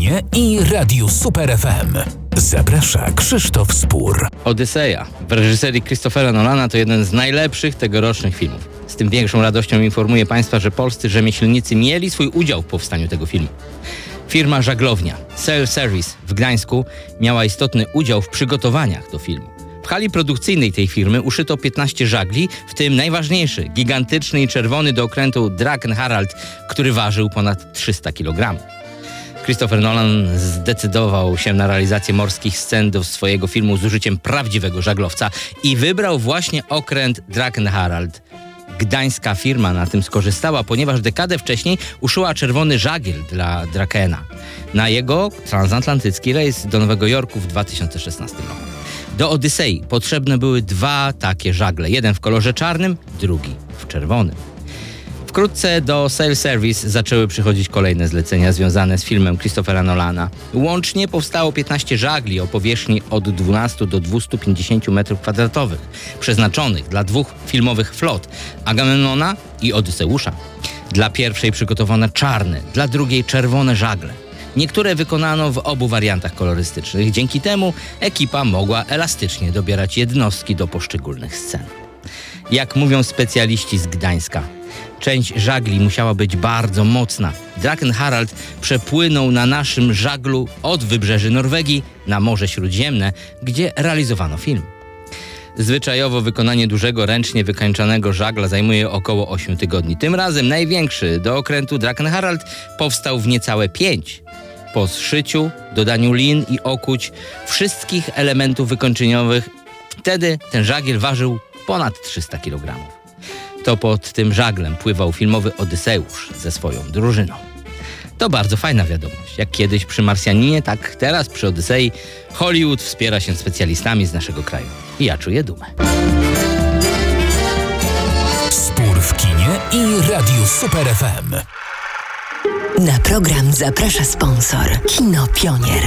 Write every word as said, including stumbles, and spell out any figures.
kinie i Radiu Super F M. Zaprasza Krzysztof Spór. Odyseja w reżyserii Christophera Nolana to jeden z najlepszych tegorocznych filmów. Z tym większą radością informuję Państwa, że polscy rzemieślnicy mieli swój udział w powstaniu tego filmu. Firma żaglownia Sail Service w Gdańsku miała istotny udział w przygotowaniach do filmu. W hali produkcyjnej tej firmy uszyto piętnaście żagli, w tym najważniejszy, gigantyczny i czerwony do okrętu Draken Harald, który ważył ponad trzysta kilogramów. Christopher Nolan zdecydował się na realizację morskich scen do swojego filmu z użyciem prawdziwego żaglowca i wybrał właśnie okręt Draken Harald. Gdańska firma na tym skorzystała, ponieważ dekadę wcześniej uszyła czerwony żagiel dla Drakena na jego transatlantycki rejs do Nowego Jorku w dwa tysiące szesnastym roku. Do Odysei potrzebne były dwa takie żagle, jeden w kolorze czarnym, drugi w czerwonym. Wkrótce do Sail Service zaczęły przychodzić kolejne zlecenia związane z filmem Christophera Nolana. Łącznie powstało piętnaście żagli o powierzchni od dwunastu do dwustu pięćdziesięciu metrów kwadratowych, przeznaczonych dla dwóch filmowych flot, Agamemnona i Odyseusza. Dla pierwszej przygotowano czarne, dla drugiej czerwone żagle. Niektóre wykonano w obu wariantach kolorystycznych. Dzięki temu ekipa mogła elastycznie dobierać jednostki do poszczególnych scen. Jak mówią specjaliści z Gdańska, część żagli musiała być bardzo mocna. Draken Harald przepłynął na naszym żaglu od wybrzeży Norwegii na Morze Śródziemne, gdzie realizowano film. Zwyczajowo wykonanie dużego, ręcznie wykańczanego żagla zajmuje około ośmiu tygodni. Tym razem największy do okrętu Draken Harald powstał w niecałe pięć. Po zszyciu, dodaniu lin i okuć wszystkich elementów wykończeniowych, wtedy ten żagiel ważył ponad trzysta kilogramów. To pod tym żaglem pływał filmowy Odyseusz ze swoją drużyną. To bardzo fajna wiadomość. Jak kiedyś przy Marsjaninie, tak teraz przy Odysei Hollywood wspiera się specjalistami z naszego kraju. I ja czuję dumę. Spór w kinie i Radiu Super F M. Na program zaprasza sponsor Kino Pionier.